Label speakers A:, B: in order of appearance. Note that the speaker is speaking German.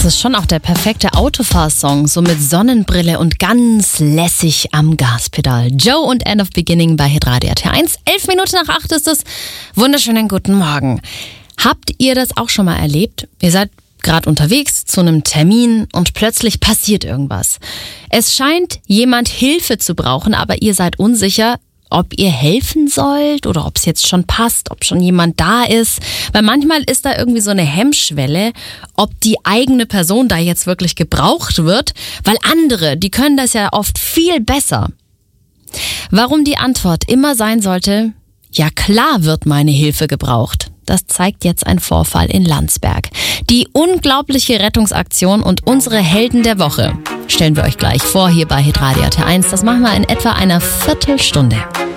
A: ist schon auch der perfekte Autofahrsong, so mit Sonnenbrille und ganz lässig am Gaspedal. Joe und End of Beginning bei Hitradio RT1. 11 Minuten nach 8 ist es. Wunderschönen guten Morgen. Habt ihr das auch schon mal erlebt? Ihr seid gerade unterwegs zu einem Termin und plötzlich passiert irgendwas. Es scheint jemand Hilfe zu brauchen, aber ihr seid unsicher, ob ihr helfen sollt oder ob es jetzt schon passt, ob schon jemand da ist. Weil manchmal ist da irgendwie so eine Hemmschwelle, ob die eigene Person da jetzt wirklich gebraucht wird, weil andere, die können das ja oft viel besser. Warum die Antwort immer sein sollte, ja klar wird meine Hilfe gebraucht. Das zeigt jetzt ein Vorfall in Landsberg. Die unglaubliche Rettungsaktion und unsere Helden der Woche stellen wir euch gleich vor hier bei Hitradio RT1. Das machen wir in etwa einer Viertelstunde.